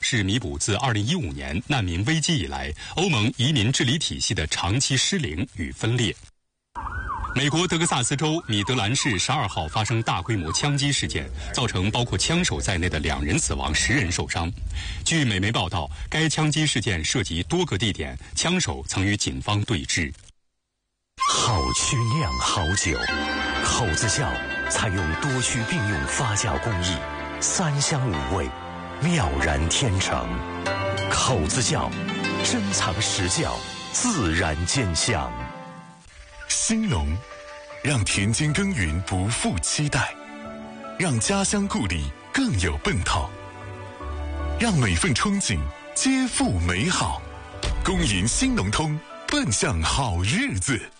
是弥补自2015年难民危机以来欧盟移民治理体系的长期失灵与分裂。美国德克萨斯州米德兰市12号发生大规模枪击事件，造成包括枪手在内的2人死亡，10人受伤。据美媒报道，该枪击事件涉及多个地点，枪手曾与警方对峙。 好曲酿好酒，口子窖采用多区并用发酵工艺，3香5味，妙然天成。口子窖，珍藏实窖，自然见香。 兴农，让田间耕耘不负期待，让家乡故里更有奔头，让每份憧憬皆付美好。恭迎新农通，奔向好日子。